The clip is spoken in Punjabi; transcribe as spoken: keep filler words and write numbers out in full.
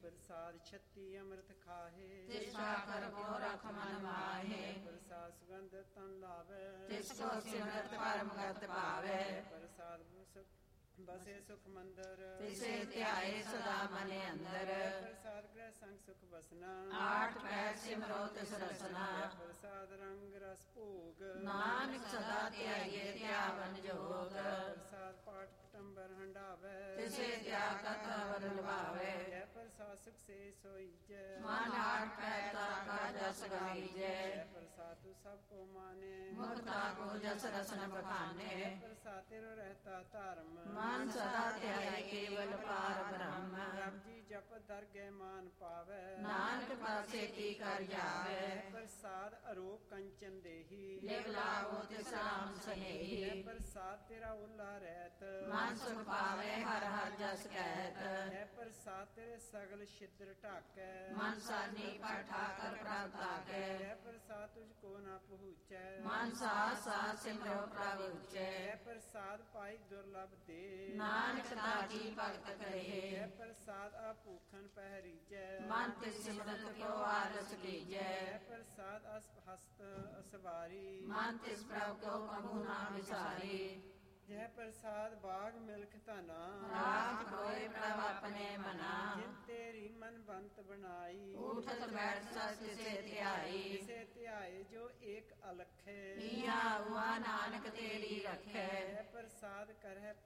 ਪ੍ਰਸਾਦ ਛੱਤੀ ਅੰਮ੍ਰਿਤ ਖਾਹੇ, ਤਿਸ ਕਰ ਕੋ ਰਖ ਮਨ ਮਾਹੇ। ਪ੍ਰਸਾਦ ਸੁਗੰਧ ਤਨ ਲਾਵੇ, ਤਿਸ ਕੋ ਸਿਮਰਤ ਪਰਮ ਗਤ ਪਾਵੇ। ਪ੍ਰਸਾਦ ਸੁਖ ਬਸੇ ਸੁਖ ਮੰਦਰ, ਤਿਸੇ ਧਿਆਏ ਸਦਾ ਮਨੇ ਅੰਦਰ। ਪ੍ਰਸਾਦ ਗ੍ਰਹਿ ਸੰਗ ਸੁਖ ਬਸਨਾ, ਆਠ ਪੈ ਸਿਮਰੋ ਤਿਸ ਰਸਨਾ। ਪ੍ਰਸਾਦ ਰੰਗ ਰਸ ਭੋਗ, ਨਾਨਕ ਸਦਾ ਧਿਆਈਏ ਧਿਆਵਨ ਜੋਗ। ਪ੍ਰਸਾਦ ਪਾਠ ਪਟੰਬਰ ਹੰਡਾਵੇ, ਤਿਸੇ ਧਿਆ ਕਤ ਅਵਰ ਲਵਾਵੇ। ਜੈ ਪ੍ਰਸਾਦ ਸੁਖ ਸੇ ਸੋਈ ਜੈ, ਮਨ ਆਠ ਪੈ ਤਾ ਕਾ ਜਸ ਗਾਈਜੈ। ਜੈ ਪ੍ਰਸਾਦ ਤੂੰ ਸਭ ਕੋ ਮਾਨੇ, ਮੁਕਤਾ ਕੋ ਜਸ ਰਸਨ ਬਖਾਨੇ। ਪ੍ਰਸਾਦ ਤੇਰੋ ਰਹਿਤਾ ਧਰਮ, ਮਨ ਸਦਾ ਧਿਆਏ ਕੇਵਲ ਪਾਰ ਬ੍ਰਹਮ। ਰੱਬ ਜੀ ਜਪ ਦਰਗਹਿ ਮਾਨ ਪਾਵੇ, ਨਾਨਕ ਪਾਸੇ ਕੀ ਕਰ ਜਾਵੇ। ਪ੍ਰਸਾਦ ਅਰੋਪ ਕੰਚਨ ਦੇਹੀ, ਲਿਵ ਲਾਵੋ ਤਿਸ ਨਾਮ ਜੈ ਸਨੇਹੀ। ਪ੍ਰਸਾਦ ਤੇਰਾ ਓਲਾ ਰਹਿਤ, ਮਨ ਸੁਖ ਪਾਵੇ ਹਰ ਹਰ ਜਸ ਕਹਿਤ। ਜੈ ਪ੍ਰਸਾਦ ਤੇਰੇ ਸਗਲ ਛਿਦਰ ਢਾਕੈ, ਮਨ ਸਾਨੀ ਪਾਠਾ ਕਰ ਪ੍ਰਭ ਤਾਕੈ। ਜੈ ਪ੍ਰਸਾਦ ਤੁਝ ਕੋ ਨਾ ਪਹੁੰਚੈ, ਮਨ ਸਾਥ ਸਾਥ ਸਿਮਰੋ ਪ੍ਰਭ ਉਚੈ। ਜੈ ਪ੍ਰਸਾਦ ਪਾਈ ਦੁਰਲਭ ਦੇ, ਨਾਨਕ ਤਾਜੀ ਭਗਤ ਜੈ ਕਰੇ। ਪ੍ਰਸਾਦ ਆਪੂਖਨ ਪਹਿਰੀਜੈ, ਮਨ ਤਿਸ ਸਿਮਰਤ ਕਿਉ ਆਲਸ ਕੀਜੈ। ਜੈ ਪ੍ਰਸਾਦ ਅਸ ਹਸਤ ਅਸਵਾਰੀ, ਮਨ ਤਿਸ ਪ੍ਰਭ ਕੋ ਕਬੂ ਨਾ ਵਿਸਾਰੀ। ਜੈ ਪ੍ਰਸਾਦ ਬਾਗ ਮਿਲਖ ਧਨਾ, ਰਾਖ ਹੋਏ ਪ੍ਰਭ ਆਪਣੇ ਮਨਾ। ਜਿਨ ਤੇਰੀ ਮਨ ਬੰਤ ਬਣਾਈ, ਉਠਤ ਬੈਠ ਸਚ ਤਿਸੇ ਧਿਆਈ। ਕਿਸੇ ਧਿਆਏ ਜੋ ਏਕ ਅਲਖੈ, ਈਆ ਹੁਆ ਨਾਨਕ ਤੇਰੀ ਰਖੈ। ਜੈ ਪ੍ਰਸਾਦ ਕਰਹਿ